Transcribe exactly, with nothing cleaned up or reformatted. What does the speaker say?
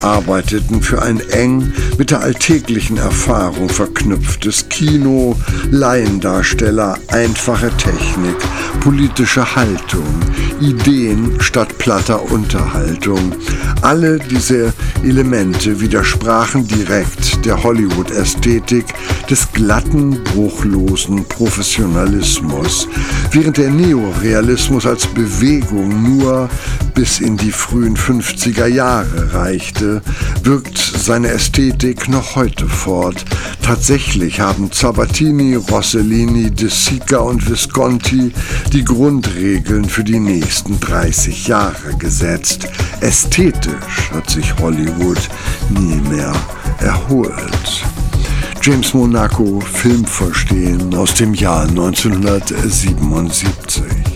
arbeiteten für ein eng mit der alltäglichen Erfahrung verknüpftes Kino, Laiendarsteller, einfache Technik, politische Haltung, Ideen statt platter Unterhaltung. Alle diese Elemente widersprachen direkt der Hollywood-Ästhetik des glatten, bruchlosen Professionalismus, während der Neorealismus als Bewegung nur bis in die frühen fünfziger Jahre reichte, wirkt seine Ästhetik noch heute fort. Tatsächlich haben Sabatini, Rossellini, De Sica und Visconti die Grundregeln für die nächsten dreißig Jahre gesetzt. Ästhetisch hat sich Hollywood nie mehr erholt. James Monaco, Filmverstehen aus dem Jahr neunzehnhundertsiebenundsiebzig.